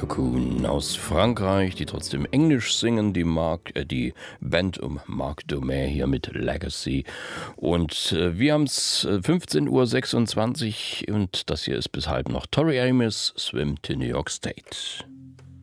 Cocoon aus Frankreich, die trotzdem Englisch singen, die Band um Marc Domain hier mit Legacy. Und wir haben es 15:26 Uhr und das hier ist bis halb noch Tori Amos, Swim to New York State.